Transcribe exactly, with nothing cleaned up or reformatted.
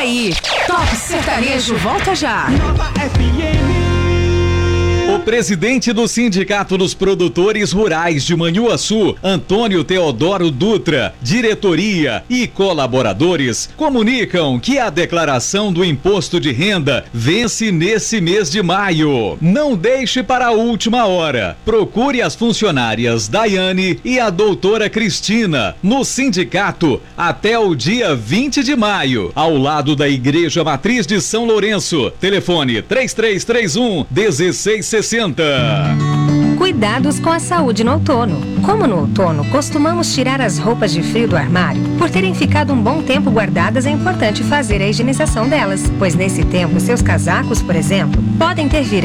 aí. Top Sertanejo volta já. O presidente do Sindicato dos Produtores Rurais de Manhuaçu, Antônio Teodoro Dutra, diretoria e colaboradores comunicam que a declaração do imposto de renda vence nesse mês de maio. Não deixe para a última hora. Procure as funcionárias Daiane e a doutora Cristina no sindicato até o dia vinte de maio, ao lado da Igreja Matriz de São Lourenço. Telefone três três três um, um seis sessenta. Cuidados com a saúde no outono. Como no outono costumamos tirar as roupas de frio do armário, por terem ficado um bom tempo guardadas é importante fazer a higienização delas, pois nesse tempo seus casacos, por exemplo, podem ter virado